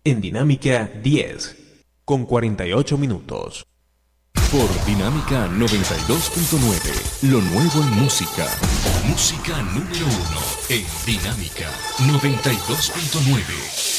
en Dinámica 10, con 48 minutos. Por Dinámica 92.9, lo nuevo en música. Música número 1 en Dinámica 92.9.